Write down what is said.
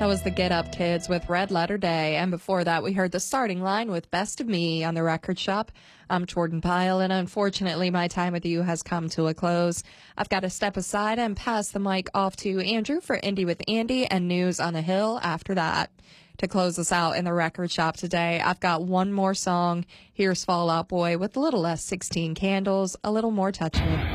That was the Get Up Kids with Red Letter Day. And before that, we heard the Starting Line with Best of Me on the Record Shop. I'm Jordan Pyle, and unfortunately, my time with you has come to a close. I've got to step aside and pass the mic off to Andrew for Indie with Andy and News on the Hill after that. To close us out in the Record Shop today, I've got one more song. Here's Fall Out Boy with a little less 16 Candles, a little more touching.